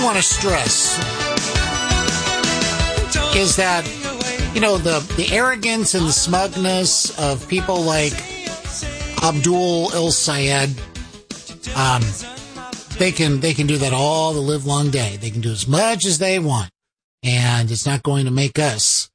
want to stress is that, the arrogance and the smugness of people like Abdul El-Sayed, they can do that all the live long day. They can do as much as they want, and it's not going to make us,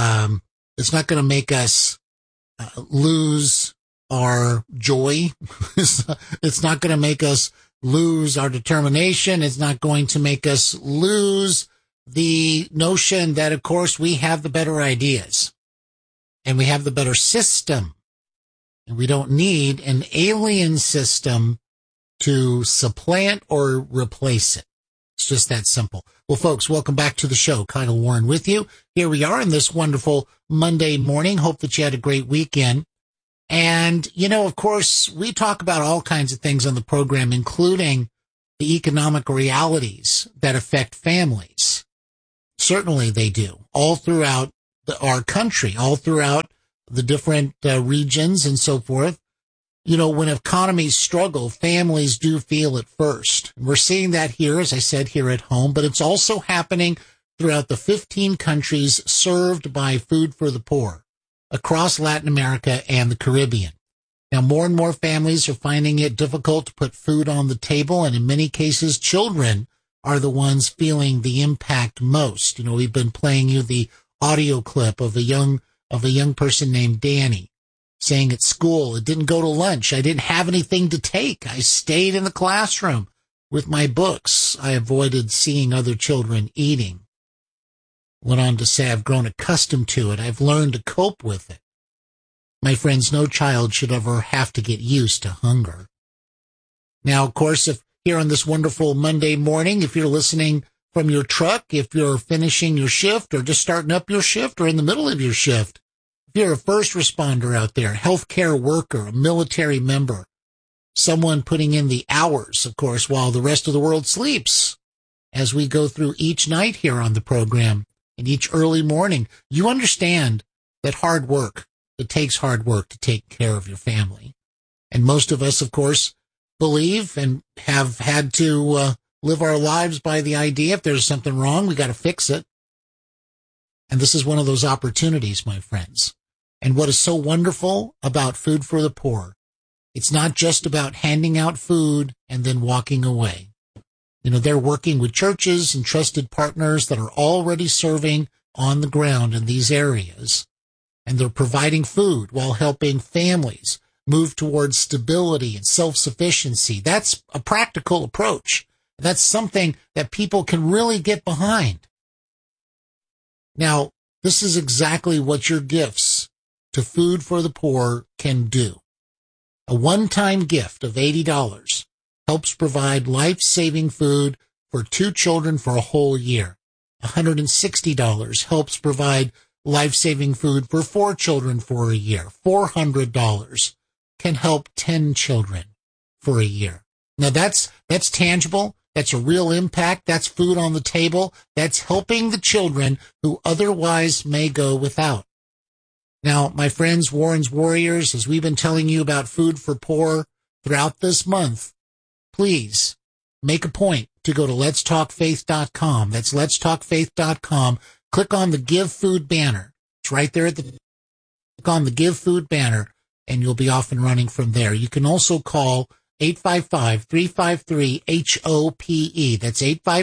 lose our joy. It's not going to make us lose our determination. It's not going to make us lose the notion that, of course, we have the better ideas and we have the better system, and we don't need an alien system to supplant or replace it. It's just that simple. Well, folks, welcome back to the show. Kyle Warren with you. Here we are on this wonderful Monday morning. Hope that you had a great weekend. And, of course, we talk about all kinds of things on the program, including the economic realities that affect families. Certainly they do, all throughout our country, all throughout the different regions and so forth. When economies struggle, families do feel it first. We're seeing that here, as I said, here at home, but it's also happening throughout the 15 countries served by Food for the Poor across Latin America and the Caribbean. Now, more and more families are finding it difficult to put food on the table, and in many cases, children are the ones feeling the impact most. We've been playing you the audio clip of a young person named Danny saying at school, "It didn't go to lunch. I didn't have anything to take. I stayed in the classroom with my books. I avoided seeing other children eating." Went on to say, "I've grown accustomed to it. I've learned to cope with it." My friends, no child should ever have to get used to hunger. Now, of course, if here on this wonderful Monday morning, if you're listening from your truck, if you're finishing your shift or just starting up your shift or in the middle of your shift, if you're a first responder out there, healthcare worker, a military member, someone putting in the hours, of course, while the rest of the world sleeps, as we go through each night here on the program and each early morning, you understand that it takes hard work to take care of your family. And most of us, of course, believe and have had to live our lives by the idea, if there's something wrong, we got to fix it. And this is one of those opportunities, my friends. And what is so wonderful about Food for the Poor, it's not just about handing out food and then walking away. They're working with churches and trusted partners that are already serving on the ground in these areas. And they're providing food while helping families move towards stability and self-sufficiency. That's a practical approach. That's something that people can really get behind. Now, this is exactly what your gifts to Food for the Poor can do. A one-time gift of $80 helps provide life-saving food for 2 children for a whole year. $160 helps provide life-saving food for 4 children for a year. $400 can help 10 children for a year. Now that's tangible. That's a real impact. That's food on the table. That's helping the children who otherwise may go without. Now, my friends, Warren's Warriors, as we've been telling you about Food for Poor throughout this month, please make a point to go to letstalkfaith.com. That's letstalkfaith.com. Click on the Give Food banner. It's right there click on the Give Food banner, and you'll be off and running from there. You can also call 855-353-HOPE. That's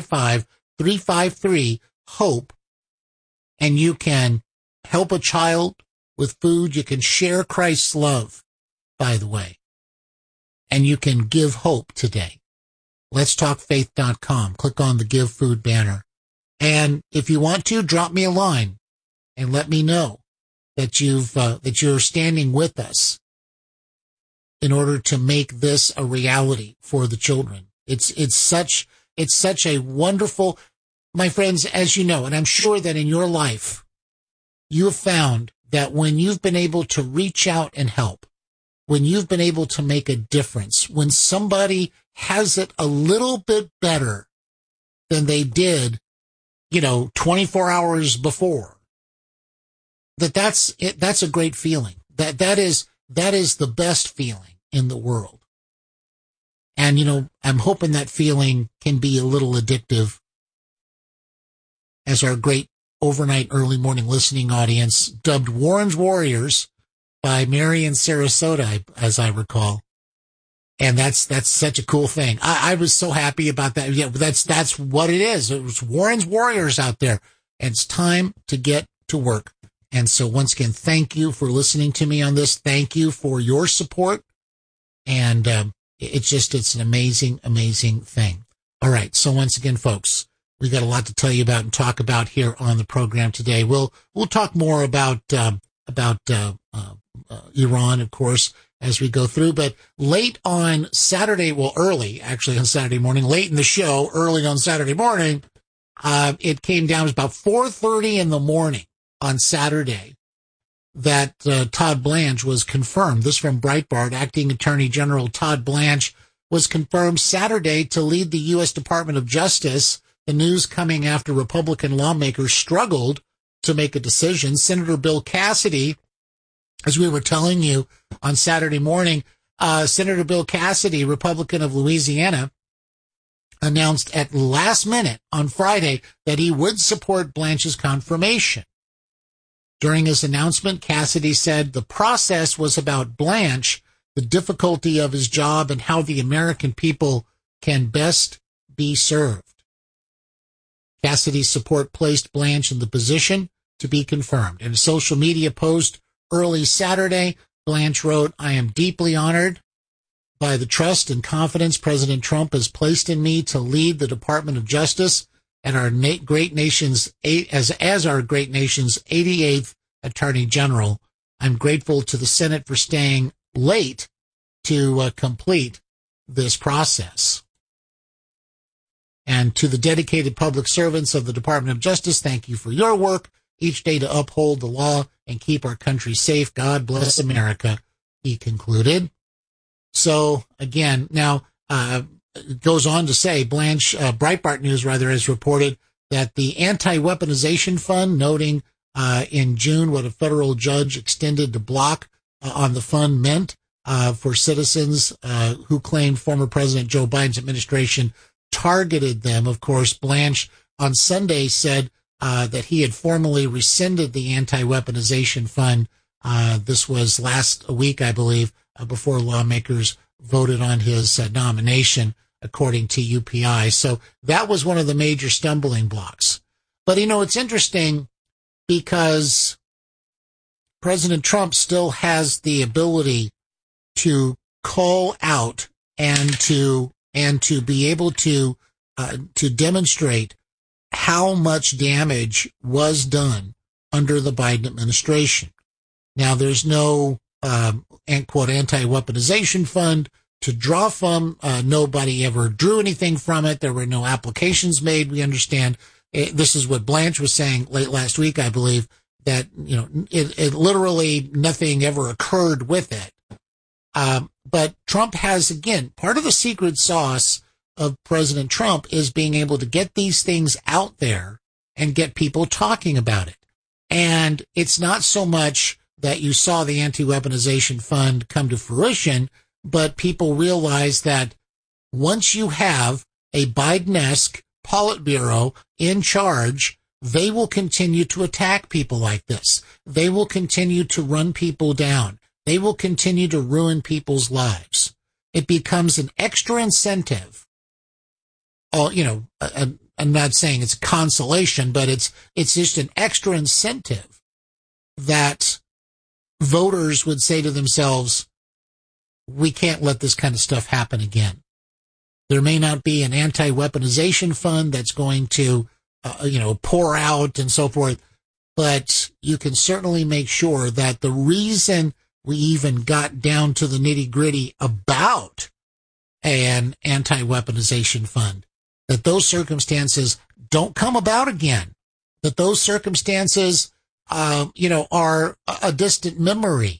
855-353-HOPE. And you can help a child with food. You can share Christ's love, by the way. And you can give hope today. letstalkfaith.com. Click on the Give Food banner. And if you want to, drop me a line and let me know that you're standing with us in order to make this a reality for the children. It's such a wonderful, my friends, as you know, and I'm sure that in your life, you have found that when you've been able to reach out and help, when you've been able to make a difference, when somebody has it a little bit better than they did, 24 hours before, that's a great feeling. That is the best feeling in the world. And, I'm hoping that feeling can be a little addictive as our great overnight early morning listening audience dubbed Warren's Warriors by Mary in Sarasota, as I recall. And that's such a cool thing. I was so happy about that. Yeah, that's what it is. It was Warren's Warriors out there. And it's time to get to work. And so once again, thank you for listening to me on this. Thank you for your support. And it's an amazing, amazing thing. All right. So once again, folks, we got a lot to tell you about and talk about here on the program today. We'll talk more about Iran, of course, as we go through. But late on Saturday, early actually on Saturday morning, late in the show, early on Saturday morning, it came down. It was about 4:30 in the morning on Saturday that Todd Blanche was confirmed. This from Breitbart. Acting Attorney General Todd Blanche was confirmed Saturday to lead the U.S. Department of Justice. The news coming after Republican lawmakers struggled to make a decision. Senator Bill Cassidy, as we were telling you on Saturday morning, Senator Bill Cassidy, Republican of Louisiana, announced at last minute on Friday that he would support Blanche's confirmation. During his announcement, Cassidy said the process was about Blanche, the difficulty of his job, and how the American people can best be served. Cassidy's support placed Blanche in the position to be confirmed. In a social media post early Saturday, Blanche wrote, "I am deeply honored by the trust and confidence President Trump has placed in me to lead the Department of Justice and our great nation's as our great nation's 88th Attorney General. I'm grateful to the Senate for staying late to complete this process. And to the dedicated public servants of the Department of Justice, thank you for your work each day to uphold the law and keep our country safe. God bless America," he concluded. So again, now it goes on to say, Breitbart News has reported that the Anti-Weaponization Fund, noting in June what a federal judge extended the block on the fund meant for citizens who claimed former President Joe Biden's administration targeted them. Of course, Blanche on Sunday said that he had formally rescinded the Anti-Weaponization Fund. This was last week, I believe, before lawmakers voted on his nomination, according to UPI. So that was one of the major stumbling blocks. But, it's interesting because President Trump still has the ability to call out and to be able to demonstrate how much damage was done under the Biden administration. Now, there's no quote anti-weaponization fund to draw from. Nobody ever drew anything from it. There were no applications made. We understand. This is what Blanche was saying late last week, I believe, that, it literally nothing ever occurred with it. But Trump has, again, part of the secret sauce of President Trump is being able to get these things out there and get people talking about it. And it's not so much that you saw the Anti-Weaponization Fund come to fruition, but people realize that once you have a Biden-esque Politburo in charge, they will continue to attack people like this. They will continue to run people down. They will continue to ruin people's lives. It becomes an extra incentive. I'm not saying it's consolation, but it's just an extra incentive that voters would say to themselves, we can't let this kind of stuff happen again. There may not be an anti-weaponization fund that's going to, pour out and so forth, but you can certainly make sure that the reason we even got down to the nitty-gritty about an anti-weaponization fund, that those circumstances don't come about again, that those circumstances, are a distant memory.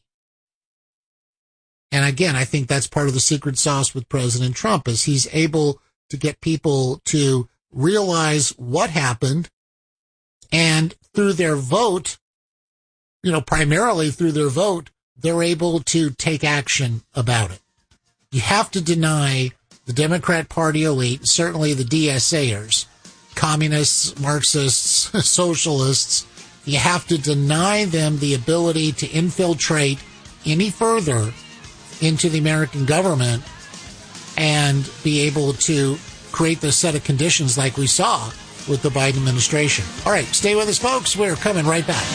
And again, I think that's part of the secret sauce with President Trump, is he's able to get people to realize what happened, and through their vote, primarily through their vote, they're able to take action about it. You have to deny the Democrat Party elite, certainly the DSAers, communists, Marxists, socialists. You have to deny them the ability to infiltrate any further into the American government and be able to create this set of conditions like we saw with the Biden administration. All right, stay with us, folks. We're coming right back.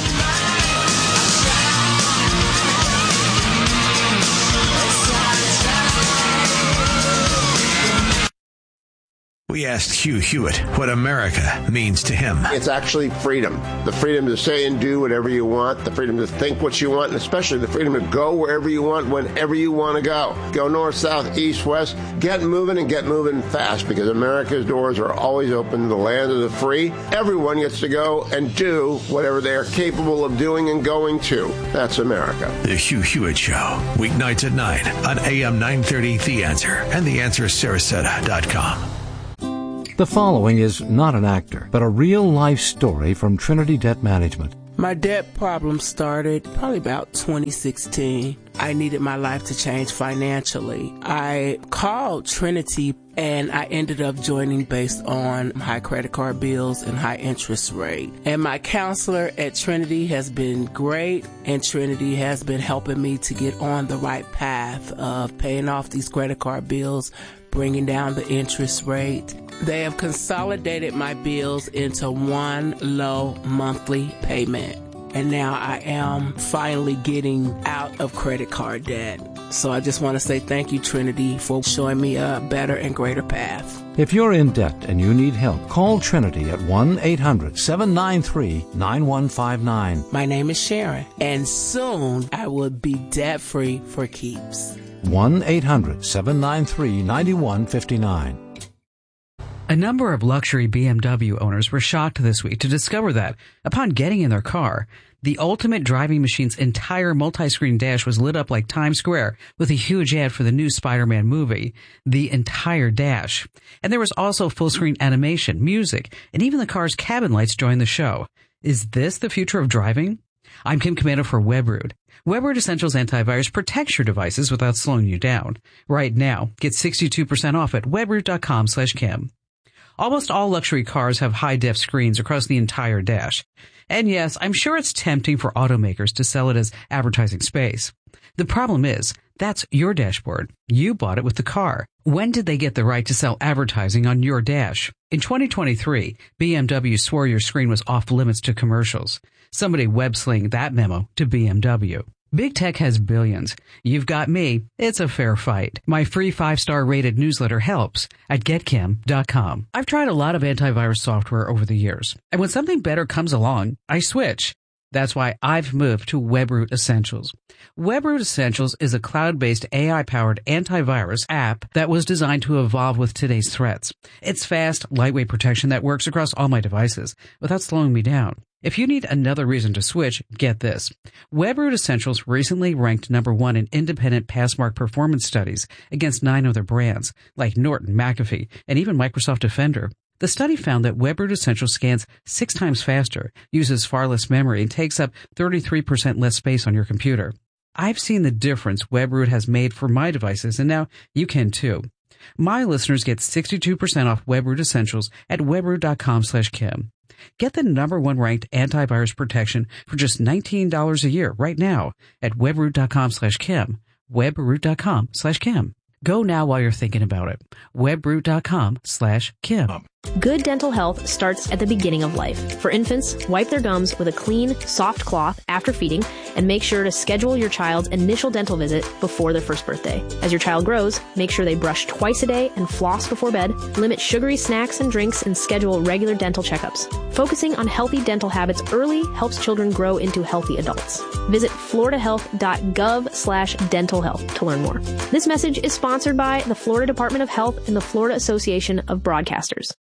We asked Hugh Hewitt what America means to him. It's actually freedom. The freedom to say and do whatever you want, the freedom to think what you want, and especially the freedom to go wherever you want, whenever you want to go. Go north, south, east, west. Get moving and get moving fast, because America's doors are always open to the land of the free. Everyone gets to go and do whatever they are capable of doing and going to. That's America. The Hugh Hewitt Show, weeknights at 9 on AM 930 The Answer and TheAnswerSarasota.com. The following is not an actor, but a real-life story from Trinity Debt Management. My debt problem started probably about 2016. I needed my life to change financially. I called Trinity and I ended up joining based on high credit card bills and high interest rate. And my counselor at Trinity has been great, and Trinity has been helping me to get on the right path of paying off these credit card bills, bringing down the interest rate. They have consolidated my bills into one low monthly payment. And now I am finally getting out of credit card debt. So I just want to say thank you, Trinity, for showing me a better and greater path. If you're in debt and you need help, call Trinity at 1-800-793-9159. My name is Sharon, and soon I will be debt-free for keeps. 1-800-793-9159. A number of luxury BMW owners were shocked this week to discover that, upon getting in their car, the Ultimate Driving Machine's entire multi-screen dash was lit up like Times Square with a huge ad for the new Spider-Man movie. The entire dash. And there was also full-screen animation, music, and even the car's cabin lights joined the show. Is this the future of driving? I'm Kim Comando for Webroot. Webroot Essentials Antivirus protects your devices without slowing you down. Right now, get 62% off at webroot.com/Kim. Almost all luxury cars have high-def screens across the entire dash. And yes, I'm sure it's tempting for automakers to sell it as advertising space. The problem is, that's your dashboard. You bought it with the car. When did they get the right to sell advertising on your dash? In 2023, BMW swore your screen was off limits to commercials. Somebody web-slinged that memo to BMW. Big Tech has billions. You've got me. It's a fair fight. My free 5-star rated newsletter helps at getkim.com. I've tried a lot of antivirus software over the years, and when something better comes along, I switch. That's why I've moved to Webroot Essentials. Webroot Essentials is a cloud-based AI-powered antivirus app that was designed to evolve with today's threats. It's fast, lightweight protection that works across all my devices without slowing me down. If you need another reason to switch, get this. Webroot Essentials recently ranked number 1 in independent Passmark performance studies against 9 other brands, like Norton, McAfee, and even Microsoft Defender. The study found that Webroot Essentials scans 6 times faster, uses far less memory, and takes up 33% less space on your computer. I've seen the difference Webroot has made for my devices, and now you can too. My listeners get 62% off Webroot Essentials at webroot.com/Kim. Get the number 1 ranked antivirus protection for just $19 a year right now at webroot.com/Kim. webroot.com/Kim. Go now while you're thinking about it. webroot.com/Kim. Good dental health starts at the beginning of life. For infants, wipe their gums with a clean, soft cloth after feeding, and make sure to schedule your child's initial dental visit before their first birthday. As your child grows, make sure they brush twice a day and floss before bed, limit sugary snacks and drinks, and schedule regular dental checkups. Focusing on healthy dental habits early helps children grow into healthy adults. Visit floridahealth.gov/dental health to learn more. This message is sponsored by the Florida Department of Health and the Florida Association of Broadcasters.